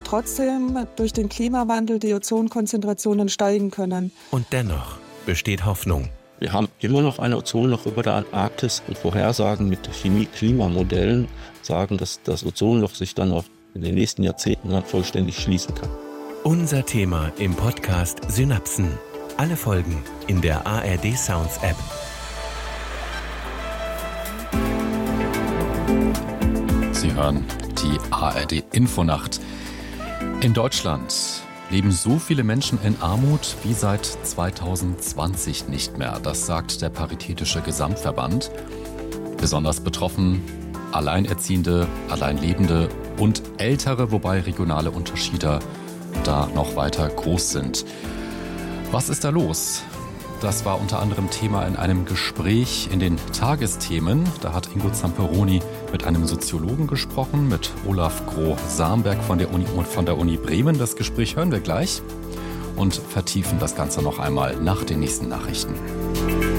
trotzdem durch den Klimawandel die Ozonkonzentrationen steigen können. Und dennoch besteht Hoffnung. Wir haben immer noch eine Ozonloch über der Antarktis und Vorhersagen mit Chemie-Klimamodellen sagen, dass das Ozonloch sich dann auch in den nächsten Jahrzehnten dann vollständig schließen kann. Unser Thema im Podcast Synapsen. Alle Folgen in der ARD Sounds App. Sie hören die ARD Infonacht. In Deutschland leben so viele Menschen in Armut wie seit 2020 nicht mehr. Das sagt der Paritätische Gesamtverband. Besonders betroffen Alleinerziehende, Alleinlebende und Ältere, wobei regionale Unterschiede da noch weiter groß sind. Was ist da los? Das war unter anderem Thema in einem Gespräch in den Tagesthemen. Da hat Ingo Zamperoni mit einem Soziologen gesprochen, mit Olaf Groh-Samberg von der Uni Bremen. Das Gespräch hören wir gleich und vertiefen das Ganze noch einmal nach den nächsten Nachrichten.